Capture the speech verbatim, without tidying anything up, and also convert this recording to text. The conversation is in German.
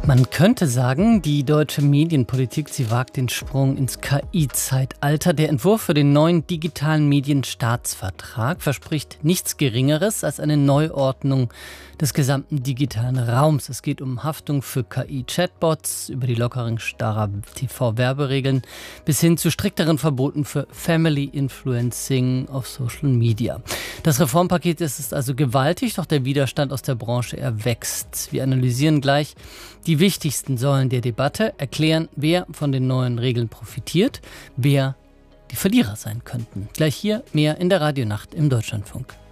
Man könnte sagen, die deutsche Medienpolitik, sie wagt den Sprung ins K I-Zeitalter. Der Entwurf für den neuen digitalen Medienstaatsvertrag verspricht nichts Geringeres als eine Neuordnung des gesamten digitalen Raums. Es geht um Haftung für K I-Chatbots, über die Lockerung starrer T V-Werberegeln bis hin zu strikteren Verboten für Family Influencing auf Social Media. Das Reformpaket ist also gewaltig, doch der Widerstand aus der Branche, er wächst. Wir analysieren gleich die wichtigsten Säulen der Debatte, erklären, wer von den neuen Regeln profitiert, wer die Verlierer sein könnten. Gleich hier mehr in der Radionacht im Deutschlandfunk.